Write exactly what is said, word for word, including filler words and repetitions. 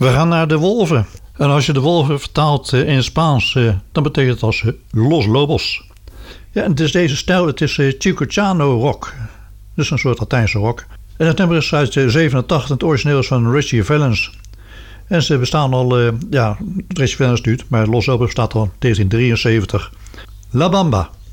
We gaan naar de Wolven. En als je de Wolven vertaalt in het Spaans, dan betekent het als Los Lobos. Ja, en het is deze stijl, het is Chicano rock. Dus een soort Latijnse rock. En het nummer is uit zevenentachtig, het origineel is van Richie Valens. En ze bestaan al, uh, ja, Richie Valens duurt, maar Los Lobos bestaat al negentien drieënzeventig. La Bamba.